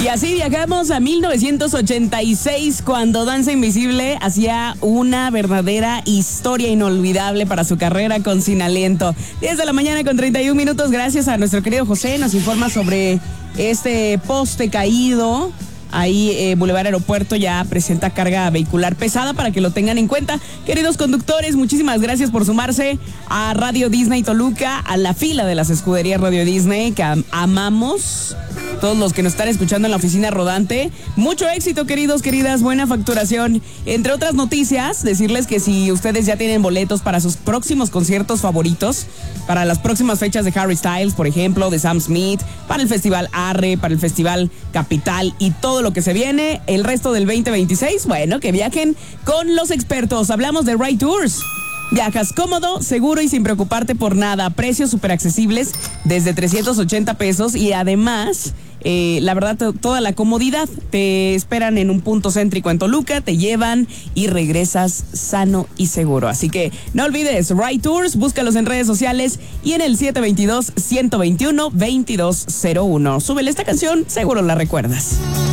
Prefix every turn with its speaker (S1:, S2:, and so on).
S1: Y así viajamos a 1986, cuando Danza Invisible hacía una verdadera historia inolvidable para su carrera con Sin Aliento. 10 de la mañana con 31 minutos, gracias a nuestro querido José, nos informa sobre este poste caído. Ahí Boulevard Aeropuerto ya presenta carga vehicular pesada para que lo tengan en cuenta. Queridos conductores, muchísimas gracias por sumarse a Radio Disney Toluca, a la fila de las escuderías Radio Disney, que amamos. Todos los que nos están escuchando en la oficina rodante, mucho éxito, queridos, queridas, buena facturación. Entre otras noticias, decirles que si ustedes ya tienen boletos para sus próximos conciertos favoritos, para las próximas fechas de Harry Styles, por ejemplo, de Sam Smith, para el Festival Arre, para el Festival Capital y todo lo que se viene el resto del 2026, bueno, que viajen con los expertos. Hablamos de Ride Tours. Viajas cómodo, seguro y sin preocuparte por nada. Precios súper accesibles desde 380 pesos y además, la verdad, toda la comodidad. Te esperan en un punto céntrico en Toluca, te llevan y regresas sano y seguro. Así que no olvides, Ride Tours, búscalos en redes sociales y en el 722-121-2201. Súbele esta canción, seguro la recuerdas.